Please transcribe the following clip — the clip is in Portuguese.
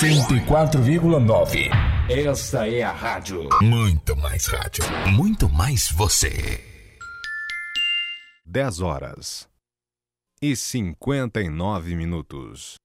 104,9. Esta é a rádio. Muito mais rádio. Muito mais você. 10 horas e 59 minutos.